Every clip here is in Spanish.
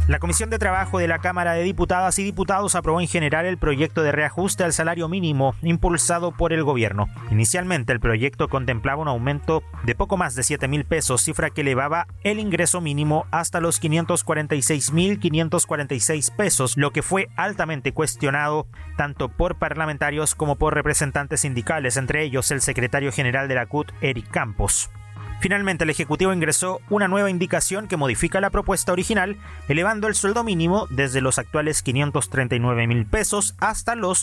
La Comisión de Trabajo de la Cámara de Diputadas y Diputados aprobó en general el proyecto de reajuste al salario mínimo impulsado por el gobierno. Inicialmente, el proyecto contemplaba un aumento de poco más de 7,000 pesos, cifra que elevaba el ingreso mínimo hasta los 546,546 pesos, lo que fue altamente cuestionado tanto por parlamentarios como por representantes sindicales, entre ellos el secretario general de la CUT, Eric Campos. Finalmente, el Ejecutivo ingresó una nueva indicación que modifica la propuesta original, elevando el sueldo mínimo desde los actuales 539,000 pesos hasta los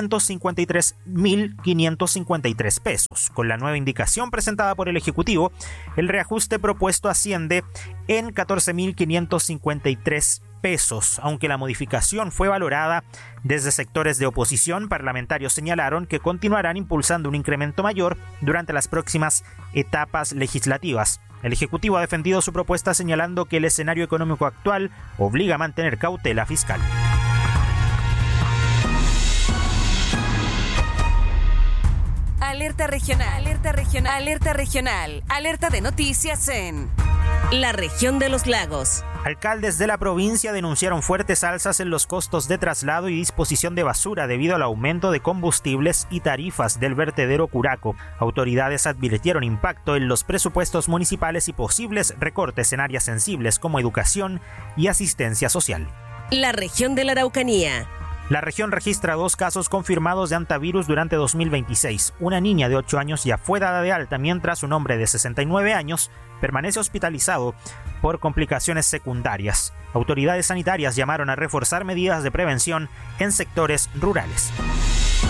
553,553 pesos. Con la nueva indicación presentada por el Ejecutivo, el reajuste propuesto asciende en 14,553 pesos. Aunque la modificación fue valorada desde sectores de oposición, parlamentarios señalaron que continuarán impulsando un incremento mayor durante las próximas etapas legislativas. El Ejecutivo ha defendido su propuesta señalando que el escenario económico actual obliga a mantener cautela fiscal. Alerta regional, alerta regional, alerta regional, alerta de noticias en la región de los lagos. Alcaldes de la provincia denunciaron fuertes alzas en los costos de traslado y disposición de basura debido al aumento de combustibles y tarifas del vertedero Curaco. Autoridades advirtieron impacto en los presupuestos municipales y posibles recortes en áreas sensibles como educación y asistencia social. La región de la Araucanía. La región registra 2 casos confirmados de hantavirus durante 2026. Una niña de 8 años ya fue dada de alta, mientras un hombre de 69 años permanece hospitalizado por complicaciones secundarias. Autoridades sanitarias llamaron a reforzar medidas de prevención en sectores rurales.